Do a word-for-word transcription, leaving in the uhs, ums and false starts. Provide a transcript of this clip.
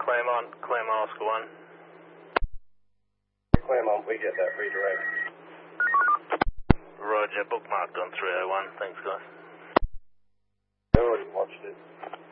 Claremont, Claremont, Oscar one. Claremont, we get that redirect. Roger, bookmarked on three oh one. Thanks, guys. I already watched it.